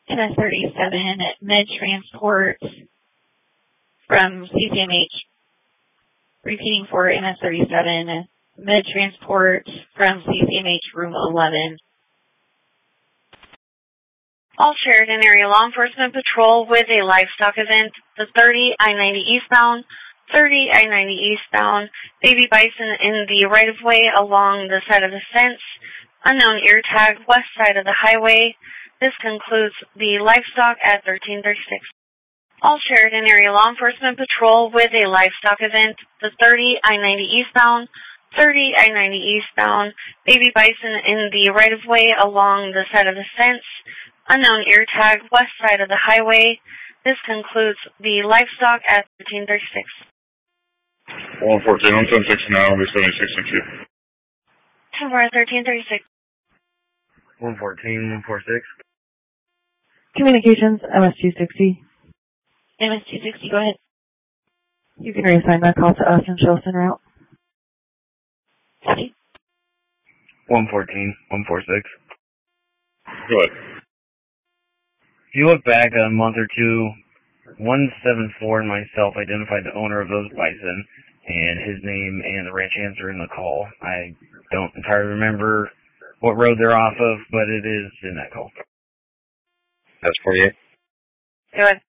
MS-37 med transport from CCMH. Repeating for MS-37 med transport from CCMH room 11. All Sheridan area law enforcement patrol with a livestock event. The 30 I-90 eastbound, 30 I-90 eastbound, baby bison in the right-of-way along the side of the fence, unknown ear tag west side of the highway. This concludes the livestock at 1336. All Sheridan area law enforcement patrol with a livestock event. The 30 I-90 eastbound, 30 I-90 eastbound, baby bison in the right-of-way along the side of the fence, unknown ear tag west side of the highway. This concludes the livestock at 1336. 114, I'm 10-6 now, we're 76 and Q. 10 for 1336. 114, 146. Communications, MS-260. MS-260, go ahead. You can reassign that call to us and show us en route. 114, 146. Go ahead. If you look back a month or two, 174 and myself identified the owner of those bison, and his name and the ranch hands are in the call. I don't entirely remember what road they're off of, but it is in that call. That's 48. Go ahead.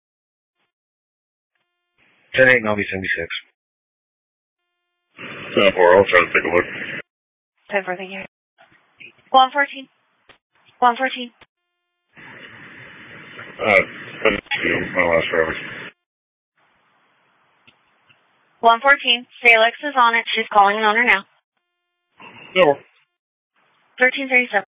10-8, and I'll be 76. 10-4, I'll try to take a look. 10 for, thank you. 114. 114. 10-2, my last driver. 114. Salix is on it. She's calling an owner now. No. 1337.